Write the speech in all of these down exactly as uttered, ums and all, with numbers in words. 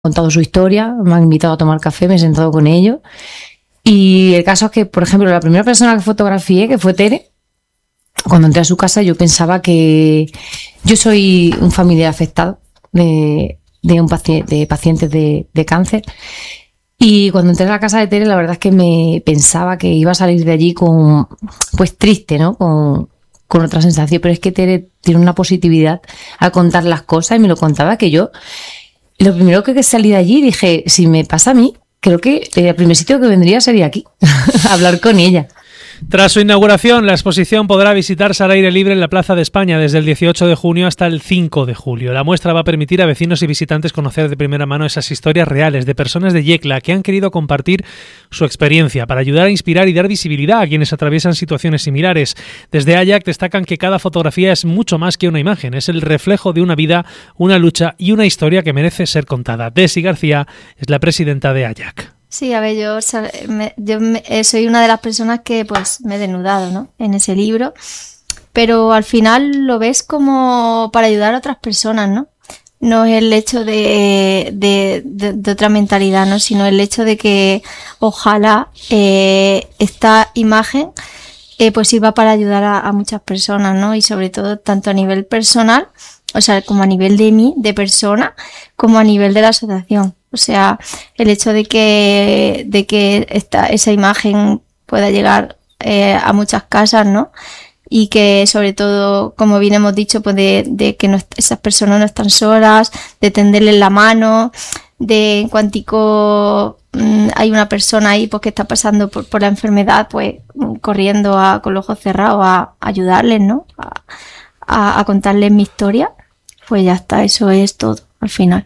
contado su historia, me han invitado a tomar café, me he sentado con ellos. Y el caso es que, por ejemplo, la primera persona que fotografié, que fue Tere, cuando entré a su casa yo pensaba que yo soy un familiar afectado de, de, un paciente, de pacientes de, de cáncer. Y cuando entré a la casa de Tere, la verdad es que me pensaba que iba a salir de allí con, pues triste, ¿no? Con, con otra sensación. Pero es que Tere tiene una positividad al contar las cosas y me lo contaba que yo, lo primero que salí de allí dije, si me pasa a mí, creo que el primer sitio que vendría sería aquí, a hablar con ella. Tras su inauguración, la exposición podrá visitarse al aire libre en la Plaza de España desde el dieciocho de junio hasta el cinco de julio. La muestra va a permitir a vecinos y visitantes conocer de primera mano esas historias reales de personas de Yecla que han querido compartir su experiencia para ayudar a inspirar y dar visibilidad a quienes atraviesan situaciones similares. Desde A Y A C destacan que cada fotografía es mucho más que una imagen, es el reflejo de una vida, una lucha y una historia que merece ser contada. Desi García es la presidenta de A Y A C. Sí, a ver, yo, me, yo me, soy una de las personas que pues me he desnudado, ¿no? En ese libro, pero al final lo ves como para ayudar a otras personas, ¿no? No es el hecho de, de, de, de otra mentalidad, ¿no? Sino el hecho de que ojalá eh, esta imagen eh, pues sirva para ayudar a, a muchas personas, ¿no? Y sobre todo tanto a nivel personal, o sea, como a nivel de mí, de persona, como a nivel de la asociación. O sea, el hecho de que, de que esta, esa imagen pueda llegar eh, a muchas casas, ¿no? Y que sobre todo, como bien hemos dicho, pues de, de que no, esas personas no están solas, de tenderles la mano, de en cuantico mmm, hay una persona ahí pues que está pasando por, por la enfermedad, pues corriendo a, con los ojos cerrados a, a ayudarles, ¿no? A, a, a contarles mi historia, pues ya está, eso es todo al final.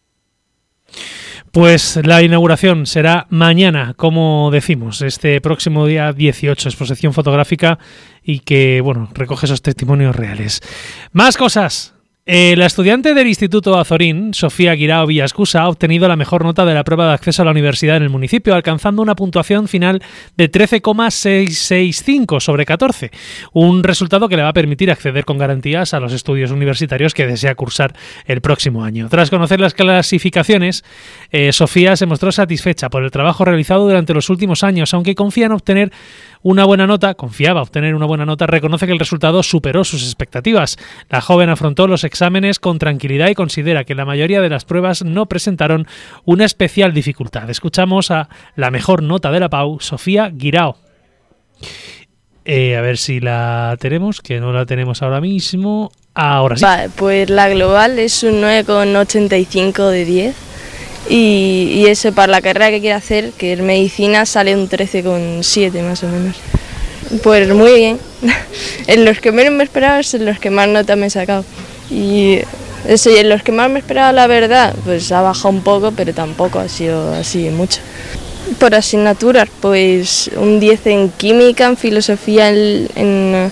Pues la inauguración será mañana, como decimos, este próximo día dieciocho, exposición fotográfica y que, bueno, recoge esos testimonios reales. Más cosas. Eh, la estudiante del Instituto Azorín, Sofía Guirao Villascusa, ha obtenido la mejor nota de la prueba de acceso a la universidad en el municipio, alcanzando una puntuación final de trece coma seiscientos sesenta y cinco sobre catorce, un resultado que le va a permitir acceder con garantías a los estudios universitarios que desea cursar el próximo año. Tras conocer las clasificaciones, eh, Sofía se mostró satisfecha por el trabajo realizado durante los últimos años, aunque confía en obtener una buena nota, confiaba obtener una buena nota, reconoce que el resultado superó sus expectativas. La joven afrontó los exámenes con tranquilidad y considera que la mayoría de las pruebas no presentaron una especial dificultad. Escuchamos a la mejor nota de la P A U, Sofía Guirao. Eh, a ver si la tenemos, que no la tenemos ahora mismo. Ahora sí. Vale, pues la global es un nueve coma ochenta y cinco de diez. Y, y eso para la carrera que quiero hacer, que es medicina, sale un trece coma siete más o menos. Pues muy bien. En los que menos me esperaba es en los que más nota me he sacado. Y eso, y en los que más me esperaba, la verdad, pues ha bajado un poco, pero tampoco ha sido así mucho. Por asignaturas, pues un diez en química, en filosofía en, en,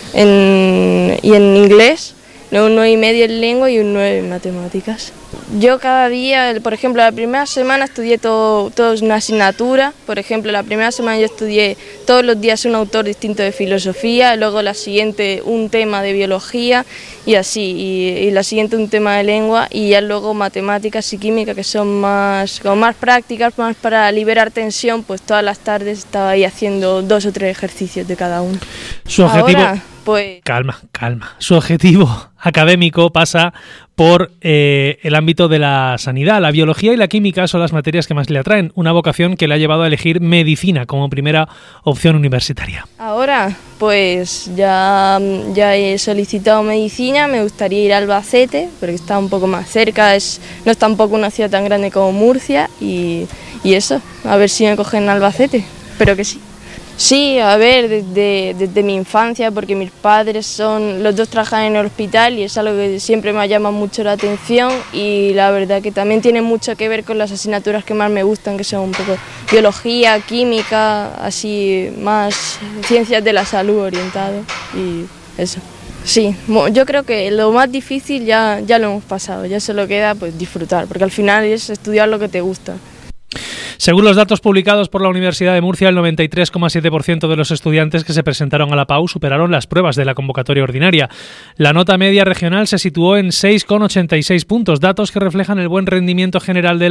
en, y en inglés. No, un nueve y medio en lengua y un nueve en matemáticas. Yo cada día, por ejemplo, la primera semana estudié todo, todo una asignatura. Por ejemplo, la primera semana yo estudié todos los días un autor distinto de filosofía, luego la siguiente un tema de biología y así, y, y la siguiente un tema de lengua y ya luego matemáticas y química, que son más, como más prácticas, más para liberar tensión, pues todas las tardes estaba ahí haciendo dos o tres ejercicios de cada uno. Su objetivo... Ahora, pues... Calma, calma. Su objetivo académico pasa por eh, el ámbito de la sanidad. La biología y la química son las materias que más le atraen, una vocación que le ha llevado a elegir medicina como primera opción universitaria. Ahora, pues ya, ya he solicitado medicina, me gustaría ir a Albacete, porque está un poco más cerca, es, no es tampoco una ciudad tan grande como Murcia, y, y eso, a ver si me cogen en Albacete, espero que sí. Sí, a ver, desde, desde mi infancia, porque mis padres son, los dos trabajan en el hospital y es algo que siempre me ha llamado mucho la atención y la verdad que también tiene mucho que ver con las asignaturas que más me gustan, que son un poco biología, química, así más ciencias de la salud orientado y eso. Sí, yo creo que lo más difícil ya, ya lo hemos pasado, ya solo queda pues disfrutar, porque al final es estudiar lo que te gusta. Según los datos publicados por la Universidad de Murcia, el noventa y tres coma siete por ciento de los estudiantes que se presentaron a la P A U superaron las pruebas de la convocatoria ordinaria. La nota media regional se situó en seis coma ochenta y seis puntos, datos que reflejan el buen rendimiento general de